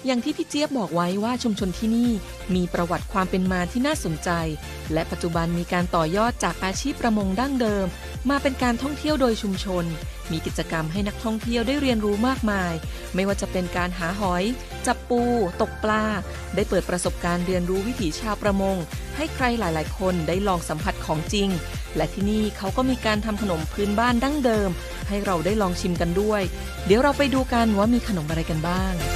อย่างที่พี่เจี๊ยบบอกไว้ว่าชุมชนที่นี่มีประวัติความเป็นมาที่น่าสนใจและปัจจุบันมีการต่อยอดจากอาชีพประมงดั้งเดิมมาเป็นการท่องเที่ยวโดยชุมชนมีกิจกรรมให้นักท่องเที่ยวได้เรียนรู้มากมายไม่ว่าจะเป็นการหาหอยจับปูตกปลาได้เปิดประสบการณ์เรียนรู้วิถีชาวประมงให้ใครหลายๆคนได้ลองสัมผัสของจริงและที่นี่เขาก็มีการทำขนมพื้นบ้านดั้งเดิมให้เราได้ลองชิมกันด้วยเดี๋ยวเราไปดูกันว่ามีขนมอะไรกันบ้าง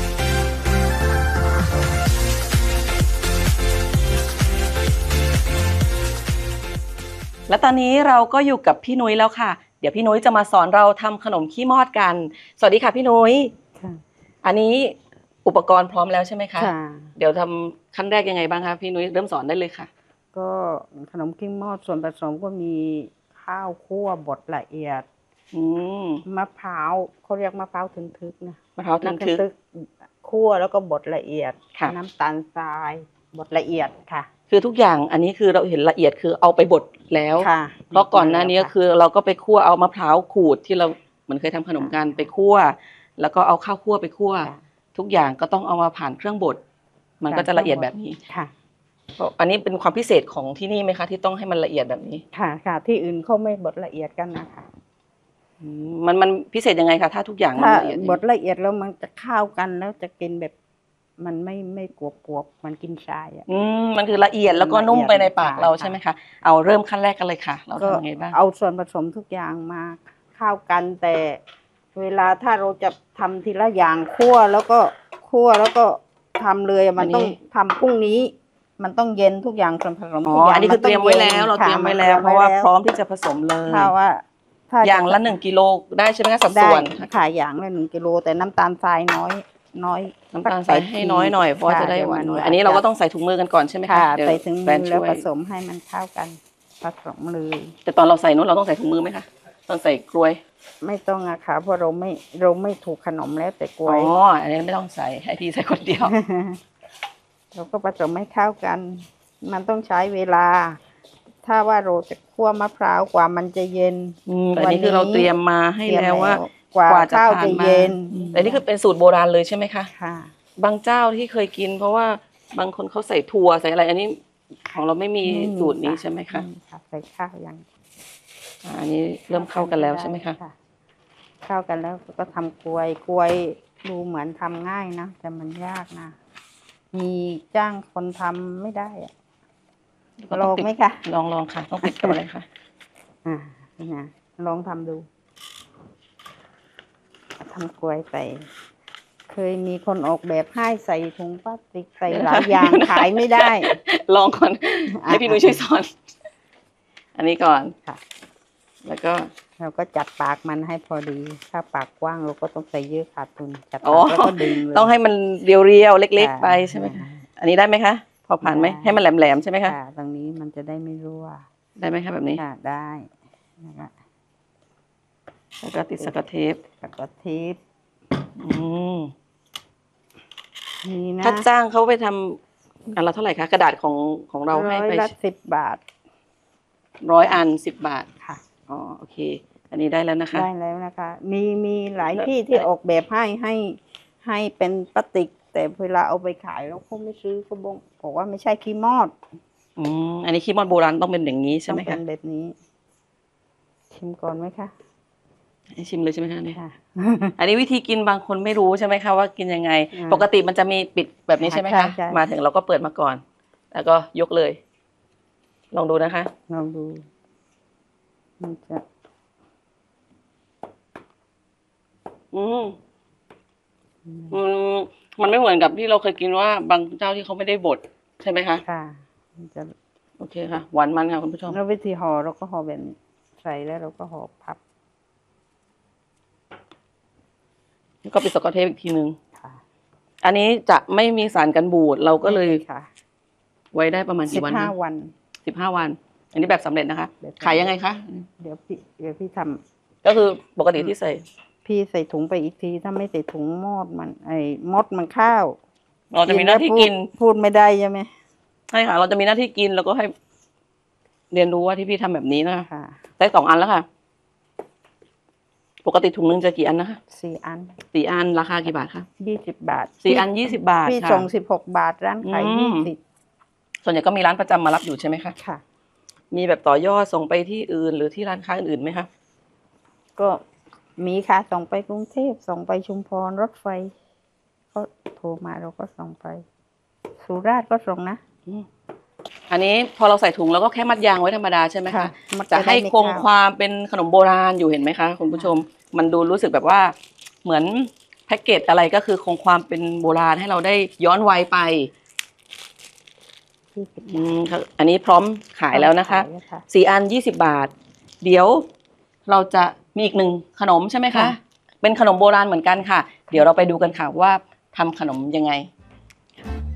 และตอนนี้เราก็อยู่กับพี่นุ้ยแล้วค่ะเดี๋ยวพี่นุ้ยจะมาสอนเราทำขนมขี้มอดกันสวัสดีค่ะพี่นุ้ยอันนี้อุปกรณ์พร้อมแล้วใช่ไหมคะเดี๋ยวทำขั้นแรกยังไงบ้างคะพี่นุ้ยเริ่มสอนได้เลยค่ะก็ขนมขี้มอดส่วนผสมก็มีข้าวคั่วบดละเอียดมะพร้าวเขาเรียกมะพร้าวทึกๆนะมะพร้าวทึกคั่วแล้วก็บดละเอียดน้ำตาลทรายบดละเอียดค่ะคือทุกอย่างอันนี้คือเราเห็นละเอียดคือเอาไปบดแล้วเพราะก่อนหน้านี้คือเราก็ไปคั่วเอามะพร้าวขูดที่เราเหมือนเคยทำขนมกันไปคั่วแล้วก็เอาข้าวคั่วไปคั่วทุกอย่างก็ต้องเอามาผ่านเครื่องบดมันก็จะละเอียดแบบนี้ค่ะอันนี้เป็นความพิเศษของที่นี่ไหมคะที่ต้องให้มันละเอียดแบบนี้ค่ะที่อื่นเขาไม่บดละเอียดกันนะคะมันพิเศษยังไงคะถ้าทุกอย่างมันละเอียดบดละเอียดแล้วมันจะเข้ากันแล้วจะกินแบบมันไม่กรอบมันกินชายมันคือละเอียดแล้วก็นุ่มไปในปากเราใช่ไหมคะเอาเริ่มขั้นแรกกันเลยค่ะเราทำยังไงบ้างเอาส่วนผสมทุกอย่างมาเข้ากันแต่เวลาถ้าเราจะทำทีละอย่างคั่วแล้วก็ทำเลยมันต้องทำพรุ่งนี้มันต้องเย็นทุกอย่างส่วนผสมทุกอย่างอันนี้คือเตรียมไว้แล้วเราเตรียมไว้แล้วเพราะว่าพร้อมที่จะผสมเลยถ้าว่าอย่างละ1 กิโลได้ใช่ไหมคะสัดส่วนค่ะอย่างละ1 กิโลแต่น้ำตาลทรายน้อยน้ำตาลใส่ให้น้อยหน่อยเพราะจะได้หวานน้อยอันนี้เราก็ต้องใส่ถุงมือกันก่อนใช่ไหมคะใส่ถุงมือแล้วผสมให้มันเข้ากันผสมเลยแต่ตอนเราใส่นู้นเราต้องใส่ถุงมือไหมคะตอนใส่กล้วยไม่ต้องอะค่ะเพราะเราไม่ถูกขนมแล้วแต่กล้วยอันนี้ไม่ต้องใส่ให้พี่ใส่คนเดียวเราก็ผสมให้เข้ากันมันต้องใช้เวลาถ้าว่าเราจะคั่วมะพร้าวกว่ามันจะเย็นอันนี้คือเราเตรียมมาให้แล้วว่ากว่าจะทานมาแต่นี่คือเป็นสูตรโบราณเลยใช่ไหมคะค่ะบางเจ้าที่เคยกินเพราะว่าบางคนเขาใส่ถั่วใส่อะไรอันนี้ของเราไม่มีสูตรนี้ใช่ไหมคะใส่ข้าวยังอันนี้เริ่มเข้ากันแล้วใช่ไหมคะเข้ากันแล้วก็ทำกล้วยดูเหมือนทำง่ายนะแต่มันยากนะมีจ้างคนทำไม่ได้อะลองไหมคะลองค่ะต้องติดกับอะไรคะนะลองทำดูทำกล้วยใส่เคยมีคนออกแบบให้ใส่ถุงพลาสติกใส่หลายอย่างขายไม่ได้ลองก่อนให้พี่นุ้ยช่วยสอนอันนี้ก่อนค่ะแล้วก็เราก็จัดปากมันให้พอดีถ้าปากกว้างเราก็ต้องใส่เยอะขาดทุนจัดปากแล้วก็ดึงต้องให้มันเรียวๆเล็กๆไปใช่ไหมคะอันนี้ได้ไหมคะพอผ่านไหมให้มันแหลมๆใช่ไหมคะตรงนี้มันจะได้ไม่รั่วได้ไหมคะแบบนี้ได้นะคะแล้วก็ติดสกอตเทปนี่นะถ้าจ้างเขาไปทำอันละเท่าไหร่คะกระดาษของเราให้ไป 10 บาท 100 อัน10 บาทค่ะโอเคอันนี้ได้แล้วนะคะได้แล้วนะคะมีหลายที่ออกแบบให้เป็นพลาสติกแต่เวลาเอาไปขายแล้วเขาไม่ซื้อเขาบอกว่าไม่ใช่ขี้มอดอันนี้ขี้มอดโบราณต้องเป็นอย่างนี้ใช่ไหมคะเป็นแบบนี้ชิมก่อนไหมคะให้ชิมเลยใช่ไหมคะนี่อันนี้วิธีกินบางคนไม่รู้ใช่ไหมคะว่ากินยังไงปกติมันจะมีปิดแบบนี้ใช่ไหมคะมาถึงเราก็เปิดมาก่อนแล้วก็ยกเลยลองดูนะคะลองดูมันจะมันไม่เหมือนกับที่เราเคยกินว่าบางเจ้าที่เขาไม่ได้บดใช่ไหมคะค่ะมันจะโอเคค่ะหวานมันค่ะคุณผู้ชมแล้ววิธีห่อเราก็ห่อแบบนี้ใส่แล้วเราก็ห่อพับก็ปิดสกอตเทปอีกทีนึงอันนี้จะไม่มีสารกันบูดเราก็เลยไว้ได้ประมาณกี่วัน15 วันอันนี้แบบสำเร็จนะคะขายยังไงคะเดี๋ยวพี่ทำก็คือปกติที่พี่ใส่ถุงไปอีกทีถ้าไม่ใส่ถุงมดมันข้าวเราจะมีหน้าที่กินพูดไม่ได้ใช่ไหมใช่ค่ะเราจะมีหน้าที่กินแล้วก็ให้เรียนรู้ว่าที่พี่ทำแบบนี้นะคะได้2 อันแล้วค่ะปกติถุงนึงจะกี่อันนะคะ 4 อัน 4 อันราคากี่บาทคะ 20 บาท 4 อัน20 บาทพี่ค่ะส่ง16 บาทร้านขาย20 ส่วนใหญ่ก็มีร้านประจำมารับอยู่ใช่ไหมคะค่ะมีแบบต่อยอดส่งไปที่อื่นหรือที่ร้านค้าอื่นๆไหมคะก็มีค่ะส่งไปกรุงเทพส่งไปชุมพรรถไฟก็โทรมาเราก็ส่งไปสุราษฎร์ก็ส่งนะอันนี้พอเราใส่ถุงแล้วก็แค่มัดยางไว้ธรรมดาใช่ไหมคะค่ะมัดจะให้ไว้ในคงข้าวความเป็นขนมโบราณอยู่เห็นไหมคะคุณผู้ชม มันดูรู้สึกแบบว่าเหมือนแพ็กเกจอะไรก็คือคงความเป็นโบราณให้เราได้ย้อนวัยไป ค่ะอันนี้พร้อมขายแล้วนะคะขายแล้วค่ะ 4 อัน20 บาท เดี๋ยวเราจะมีอีกหนึ่งขนมใช่ไหมคะค่ะเป็นขนมโบราณเหมือนกันค่ะ เดี๋ยวเราไปดูกันค่ะว่าทำขนมยังไง